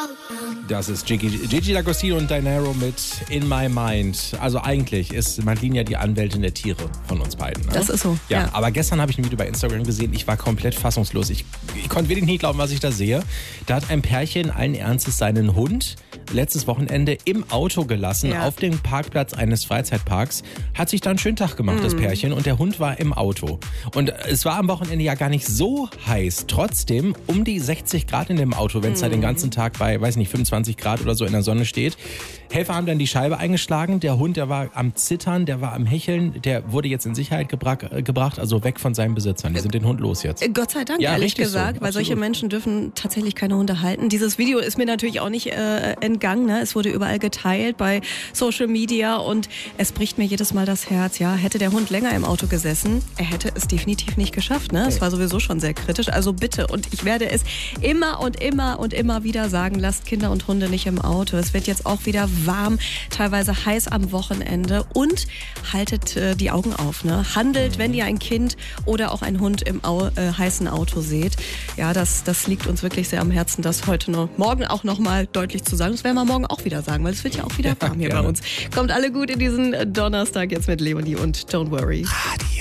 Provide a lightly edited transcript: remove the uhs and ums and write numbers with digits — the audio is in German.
Das ist Gigi D'Agostino und Dinero mit In My Mind. Also eigentlich ist Madeline ja die Anwältin der Tiere von uns beiden. Ne? Das ist so. Ja, aber gestern habe ich ein Video bei Instagram gesehen. Ich war komplett fassungslos. Ich konnte wirklich nicht glauben, was ich da sehe. Da hat ein Pärchen allen Ernstes seinen Hund letztes Wochenende im Auto gelassen, auf dem Parkplatz eines Freizeitparks. Hat sich da einen schönen Tag gemacht, das Pärchen. Und der Hund war im Auto. Und es war am Wochenende ja gar nicht so heiß. Trotzdem um die 60 Grad in dem Auto, wenn es da den ganzen Tag bei, weiß nicht, 25 Grad oder so in der Sonne steht. Helfer haben dann die Scheibe eingeschlagen. Der Hund, der war am Zittern, der war am Hecheln. Der wurde jetzt in Sicherheit gebracht, also weg von seinen Besitzern. Die sind den Hund los jetzt. Gott sei Dank, ja, ehrlich gesagt, so, weil solche Menschen dürfen tatsächlich keine Hunde halten. Dieses Video ist mir natürlich auch nicht entgangen. Ne? Es wurde überall geteilt bei Social Media und es bricht mir jedes Mal das Herz. Ja, hätte der Hund länger im Auto gesessen, er hätte es definitiv nicht geschafft. Ne? Es war sowieso schon sehr kritisch. Also bitte, und ich werde es immer und immer und immer wieder sagen, lasst Kinder und Hunde nicht im Auto. Es wird jetzt auch wieder warm, teilweise heiß am Wochenende und haltet die Augen auf. Ne? Handelt, wenn ihr ein Kind oder auch einen Hund im heißen Auto seht. Ja, das liegt uns wirklich sehr am Herzen, das heute morgen auch noch mal deutlich zu sagen. Das werden wir morgen auch wieder sagen, weil es wird ja auch wieder warm hier bei uns. Kommt alle gut in diesen Donnerstag jetzt mit Leonie und Don't Worry.